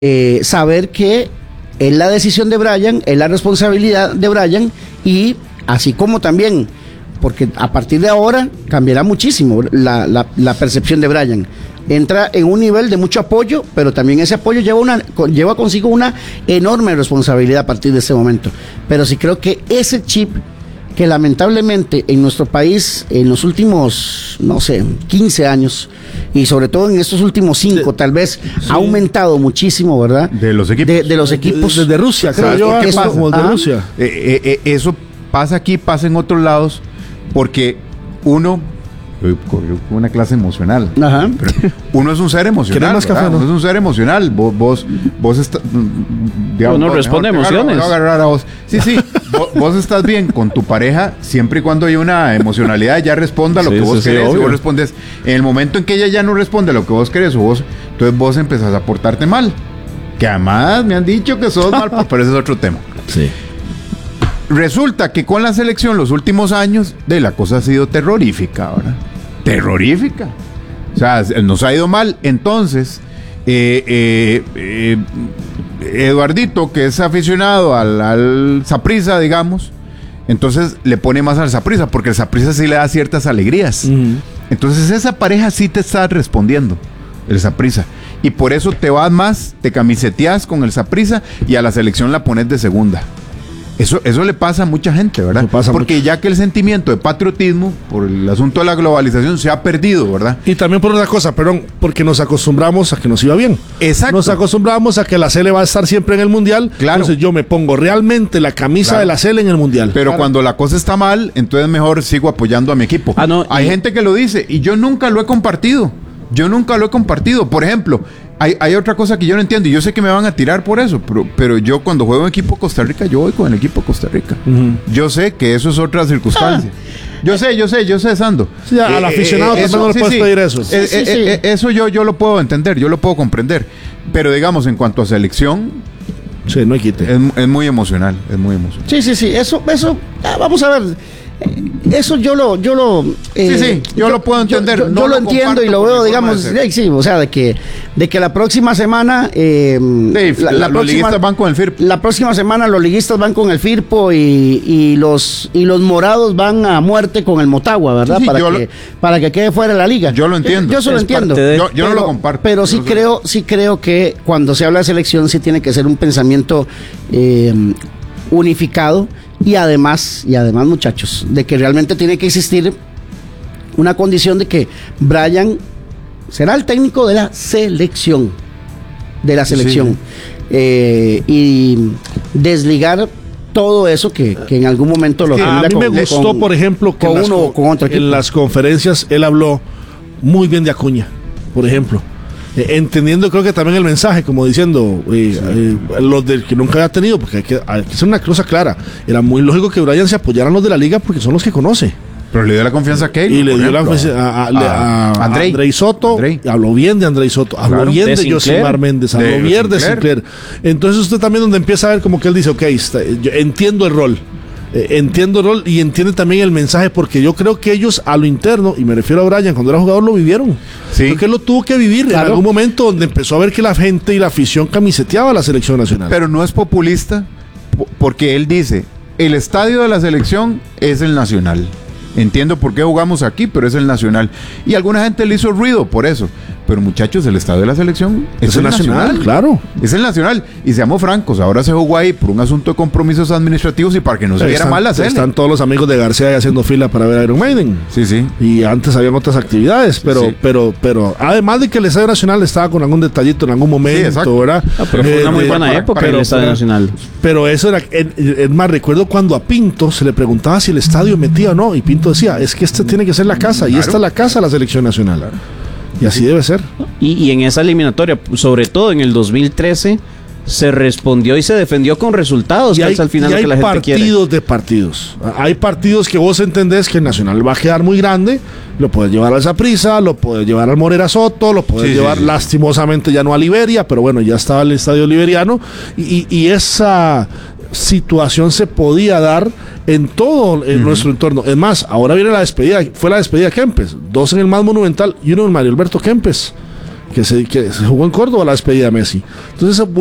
saber que es la decisión de Brian, es la responsabilidad de Brian, y así como también, porque a partir de ahora cambiará muchísimo la percepción de Brian. Entra en un nivel de mucho apoyo, pero también ese apoyo lleva consigo una enorme responsabilidad a partir de ese momento. Pero sí creo que ese chip que lamentablemente en nuestro país en los últimos, 15 años, y sobre todo en estos últimos 5 tal vez, ha aumentado muchísimo, ¿verdad? De los equipos. De los equipos. Desde Rusia, creo yo. Como de Rusia. Eso pasa aquí, pasa en otros lados, porque uno... una clase emocional. Ajá. Uno es un ser emocional. Más café, ¿no? Uno es un ser emocional. Vos estás. Uno responde emociones. Sí. vos estás bien con tu pareja siempre y cuando hay una emocionalidad. Ya responda lo que vos querés. Y vos respondes. En el momento en que ella ya no responde lo que vos querés, entonces vos empezás a portarte mal. Que además me han dicho que sos mal, pero ese es otro tema. Sí. Resulta que con la selección los últimos años la cosa ha sido terrorífica, ¿verdad? Terrorífica. O sea, nos ha ido mal. Entonces, Eduardito, que es aficionado al Saprissa, digamos, entonces le pone más al Saprissa, porque el Saprissa sí le da ciertas alegrías. Uh-huh. Entonces esa pareja sí te está respondiendo, el Saprissa. Y por eso te vas más, te camiseteas con el Saprissa y a la selección la pones de segunda. Eso le pasa a mucha gente, ¿verdad? Porque mucho. Ya que el sentimiento de patriotismo, por el asunto de la globalización, se ha perdido, ¿verdad? Y también por una cosa, porque nos acostumbramos a que nos iba bien. Exacto. Nos acostumbramos a que la Sele va a estar siempre en el Mundial. Claro. Entonces yo me pongo realmente la camisa de la Sele en el Mundial. Pero cuando la cosa está mal, entonces mejor sigo apoyando a mi equipo. Hay gente que lo dice y yo nunca lo he compartido. Por ejemplo, hay otra cosa que yo no entiendo y yo sé que me van a tirar por eso, pero yo cuando juego en equipo Costa Rica, yo voy con el equipo Costa Rica. Uh-huh. Yo sé que eso es otra circunstancia. Yo sé, Sando. Sí, al aficionado también no le puedes pedir eso. Eso yo lo puedo entender, yo lo puedo comprender. Pero digamos, en cuanto a selección... Sí, no hay quite. Es muy emocional, Sí, eso, vamos a ver... Eso yo lo puedo entender. Yo lo entiendo y lo veo, digamos, o sea, de que la próxima semana los liguistas van con el Firpo. La próxima semana los liguistas van con el Firpo y los morados van a muerte con el Motagua, ¿verdad? Sí, para que quede fuera de la liga. Yo lo entiendo. Yo eso lo entiendo. Yo no lo comparto. Pero sí creo que cuando se habla de selección sí tiene que ser un pensamiento unificado. Y además, muchachos, de que realmente tiene que existir una condición de que Brian será el técnico de la selección. Sí. Y desligar todo eso que en algún momento lo a mí me gustó, por ejemplo, que en las conferencias él habló muy bien de Acuña, por ejemplo. Entendiendo creo que también el mensaje, como diciendo los del que nunca había tenido, porque hay que hacer una cosa clara. Era muy lógico que Brian se apoyara a los de la liga porque son los que conoce. Pero le dio la confianza a Keylor. Y le dio la confianza a Andrei Soto. Habló bien de Andrei Soto. Habló bien de Josimar Méndez. Habló bien de Sinclair. Entonces usted también donde empieza a ver como que él dice, ok, yo entiendo el rol. Y entiende también el mensaje, porque yo creo que ellos a lo interno, y me refiero a Brian, cuando era jugador lo vivieron. Sí. Creo que él lo tuvo que vivir en algún momento donde empezó a ver que la gente y la afición camiseteaba a la selección nacional. Pero no es populista, porque él dice, el estadio de la selección es el Nacional. Entiendo por qué jugamos aquí, pero es el Nacional. Y alguna gente le hizo ruido por eso. Pero muchachos, el estadio de la selección es el Nacional. Claro. Es el Nacional. Y seamos francos, ahora se jugó ahí por un asunto de compromisos administrativos y para que no se viera mal la selección. Están todos los amigos de García ahí haciendo fila para ver a Iron Maiden. Sí. Y antes habían otras actividades, pero además de que el estadio nacional estaba con algún detallito en algún momento, ¿verdad? Pero fue una muy buena época el estadio nacional. Pero eso era, es más, recuerdo cuando a Pinto se le preguntaba si el estadio metía o no, y Pinto decía, es que esta tiene que ser la casa, y esta es la casa de la selección nacional. Claro. Y así debe ser. Y en esa eliminatoria, sobre todo en el 2013, se respondió y se defendió con resultados. Y hay, al final y que la hay gente partidos quiere. De partidos. Hay partidos que vos entendés que el Nacional va a quedar muy grande. Lo puedes llevar al Saprissa, lo puedes llevar al Morera Soto, lo puedes llevar lastimosamente ya no a Liberia, pero bueno, ya estaba el estadio liberiano. Y esa situación se podía dar en todo nuestro entorno. Es más, ahora viene la despedida, fue la despedida de Kempes, 2 en el más monumental y 1 en Mario Alberto Kempes. que se jugó en Córdoba la despedida de Messi. Entonces